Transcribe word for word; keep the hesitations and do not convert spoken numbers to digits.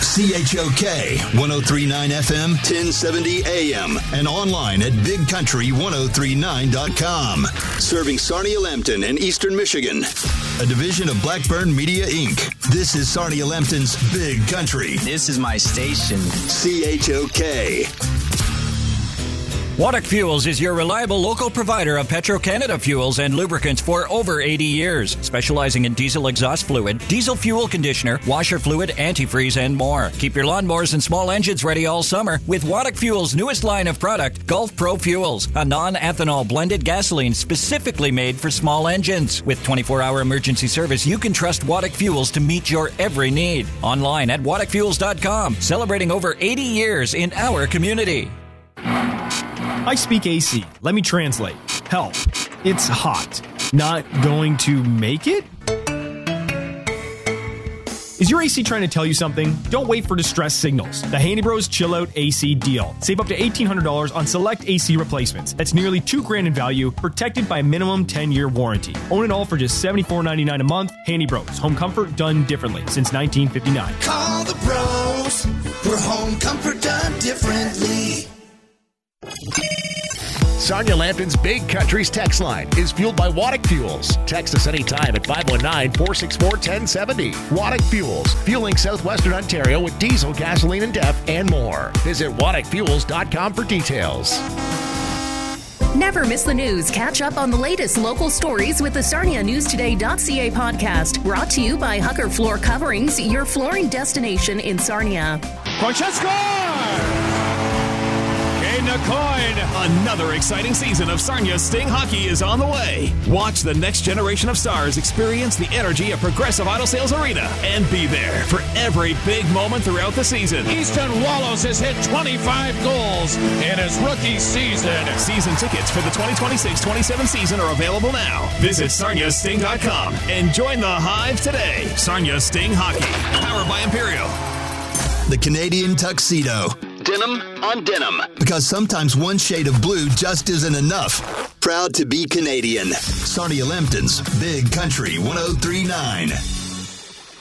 C H O K, one oh three point nine F M, ten seventy A M, and online at big country ten thirty-nine dot com. Serving Sarnia-Lambton and Eastern Michigan. A division of Blackburn Media, Incorporated. This is Sarnia-Lambton's Big Country. This is my station. C H O K. Waddock Fuels is your reliable local provider of Petro-Canada fuels and lubricants for over eighty years, specializing in diesel exhaust fluid, diesel fuel conditioner, washer fluid, antifreeze, and more. Keep your lawnmowers and small engines ready all summer with Waddock Fuels' newest line of product, Gulf Pro Fuels, a non-ethanol blended gasoline specifically made for small engines. With twenty-four hour emergency service, you can trust Waddock Fuels to meet your every need. Online at waddock fuels dot com, celebrating over eighty years in our community. I speak A C. Let me translate. Help. It's hot. Not going to make it? Is your A C trying to tell you something? Don't wait for distress signals. The Handy Bros Chill Out A C deal. Save up to eighteen hundred dollars on select A C replacements. That's nearly two grand in value, protected by a minimum ten year warranty. Own it all for just seventy-four ninety-nine a month. Handy Bros. Home comfort done differently since nineteen fifty-nine. Call the pros for home comfort done differently. Sarnia-Lambton's Big Country's text line is fueled by Waddock Fuels. Text us anytime at five one nine, four six four, one zero seven zero. Waddock Fuels, fueling southwestern Ontario with diesel, gasoline, and D E F, and more. Visit waddock fuels dot com for details. Never miss the news. Catch up on the latest local stories with the Sarnia News Today dot C A podcast. Brought to you by Hucker Floor Coverings, your flooring destination in Sarnia. Francesco! Coin. Another exciting season of Sarnia Sting Hockey is on the way. Watch the next generation of stars experience the energy of Progressive Auto Sales Arena and be there for every big moment throughout the season. Easton Wallows has hit twenty-five goals in his rookie season. Season tickets for the twenty twenty-six twenty-seven season are available now. Visit sarnia sting dot com and join the Hive today. Sarnia Sting Hockey, powered by Imperial. The Canadian tuxedo. Denim on denim. Because sometimes one shade of blue just isn't enough. Proud to be Canadian. Sarnia-Lambton's Big Country ten thirty-nine.